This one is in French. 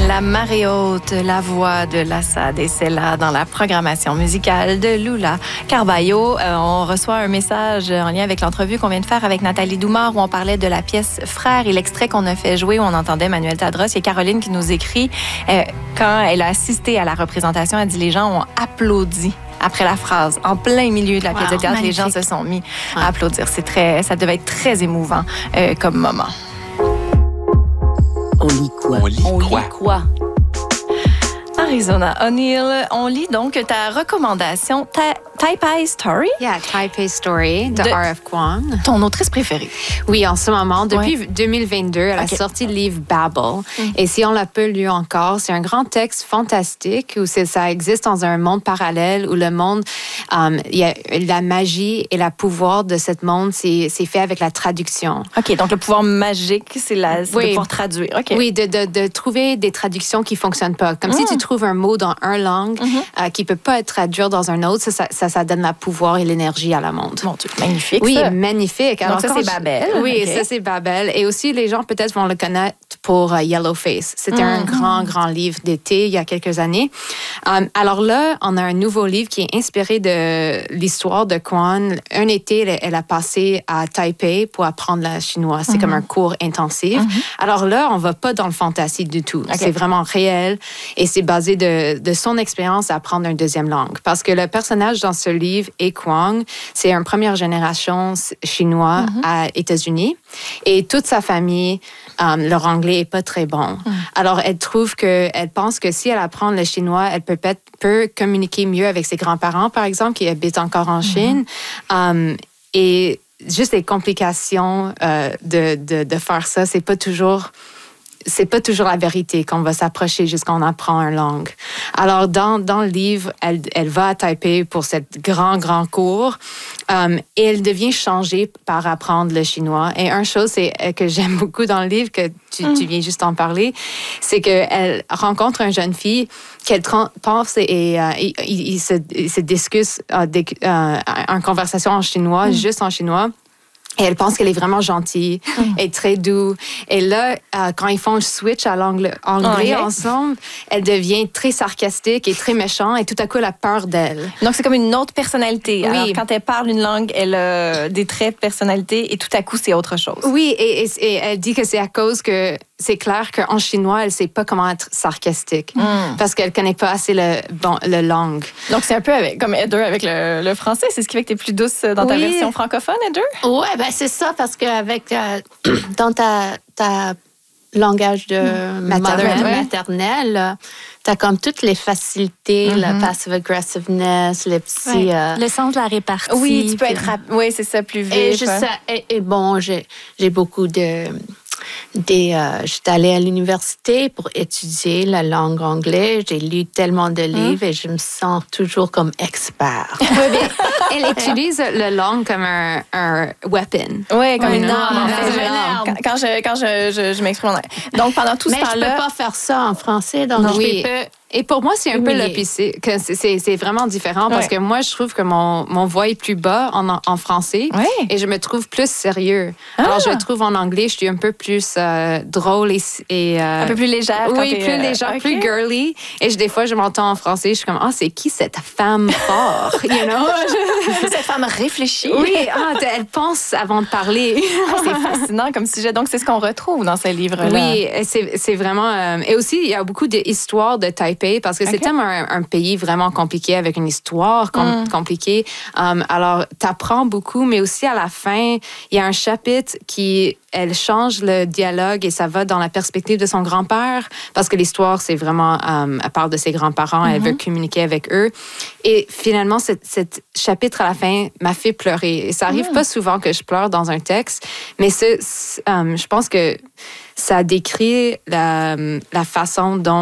La marée haute, la voix de l'Assad, et c'est là dans la programmation musicale de Lula Carballo. On reçoit un message en lien avec l'entrevue qu'on vient de faire avec Nathalie Doumard où on parlait de la pièce Frères et l'extrait qu'on a fait jouer où on entendait Manuel Tadros. Il y a Caroline qui nous écrit quand elle a assisté à la représentation, elle dit les gens ont applaudi après la phrase, en plein milieu de la pièce de théâtre, magnifique. Les gens se sont mis à applaudir. Ça devait être très émouvant comme moment. On lit quoi? On lit quoi? Arizona O'Neill, on lit donc ta recommandation, Taipei Story. Yeah, Taipei Story de R.F. Kuang. Ton autrice préférée. Oui, en ce moment, depuis 2022, elle a sorti le livre Babel. Et si on l'a pas lu encore, c'est un grand texte fantastique où ça existe dans un monde parallèle où le monde, il y a la magie et le pouvoir de ce monde, c'est fait avec la traduction. OK, donc le pouvoir magique, c'est de pouvoir traduire. Okay. Oui, de trouver des traductions qui fonctionnent pas. Comme si tu trouves un mot dans une langue qui peut pas être traduit dans un autre, ça donne le pouvoir et l'énergie à la monde. Mon Dieu, magnifique. Oui, ça. Magnifique. Alors, donc ça, c'est Babel. Oui, ça, c'est Babel. Et aussi, les gens peut-être vont le connaître pour Yellowface. C'était un grand livre d'été il y a quelques années. Alors là, on a un nouveau livre qui est inspiré de l'histoire de Kuan. Un été, elle a passé à Taipei pour apprendre le chinois. C'est comme un cours intensif. Alors là, on va pas dans le fantasy du tout. Okay. C'est vraiment réel et c'est basé de son expérience à apprendre une deuxième langue. Parce que le personnage dans ce livre est Kuang. C'est une première génération chinois à États-Unis et toute sa famille, leur anglais est pas très bon. Alors, elle pense que si elle apprend le chinois, elle peut communiquer mieux avec ses grands-parents, par exemple, qui habitent encore en Chine. Et juste les complications de faire ça, c'est pas toujours la vérité qu'on va s'approcher jusqu'à on apprend une langue. Alors, dans le livre, elle va à Taipei pour cette grand cours et elle devient changée par apprendre le chinois. Et une chose que j'aime beaucoup dans le livre, que tu viens juste en parler, c'est qu'elle rencontre une jeune fille qu'elle pense et il se discute en conversation en chinois, juste en chinois. Et elle pense qu'elle est vraiment gentille et très douce. Et là, quand ils font le switch à l'anglais ensemble, elle devient très sarcastique et très méchante et tout à coup, elle a peur d'elle. Donc, c'est comme une autre personnalité. Oui. Alors, quand elle parle une langue, elle a des traits de personnalité et tout à coup, c'est autre chose. Oui, et elle dit que c'est à cause que c'est clair qu'en chinois, elle ne sait pas comment être sarcastique parce qu'elle ne connaît pas assez le langue. Donc, c'est un peu comme Heather avec le français. C'est ce qui fait que tu es plus douce dans ta version francophone, Heather? Oui, ben c'est ça, parce qu'avec dans ta langage de maternelle, tu as comme toutes les facilités, la passive aggressiveness, les petits... le sens de la répartie. Oui, tu peux être... Oui, c'est ça, plus vif. Et bon, j'ai beaucoup de... J'étais allée à l'université pour étudier la langue anglaise. J'ai lu tellement de livres et je me sens toujours comme expert. Oui, mais elle utilise la langue comme un weapon. Oui, comme une arme. Quand je m'exprime en anglais. Donc, pendant tout ce temps-là... Mais je peux pas faire ça en français. Donc oui. Et pour moi, c'est un peu l'opposé. C'est vraiment différent parce que moi, je trouve que mon voix est plus bas en français et je me trouve plus sérieux. Alors, je trouve en anglais, je suis un peu plus drôle et un peu plus légère. Oui, plus légère, plus girly. Et des fois, je m'entends en français, je suis comme, c'est qui cette femme forte? You know? Cette femme réfléchie. Oui, elle pense avant de parler. C'est fascinant comme sujet. Donc, c'est ce qu'on retrouve dans ce livre-là. Oui, c'est vraiment... et aussi, il y a beaucoup d'histoires de Taipei parce que c'est tellement un pays vraiment compliqué avec une histoire compliquée. Alors, tu apprends beaucoup, mais aussi à la fin, il y a un chapitre elle change le dialogue et ça va dans la perspective de son grand-père parce que l'histoire, c'est vraiment, elle parle de ses grands-parents, elle veut communiquer avec eux. Et finalement, cet chapitre à la fin m'a fait pleurer. Et ça arrive pas souvent que je pleure dans un texte, mais je pense que ça décrit la façon dont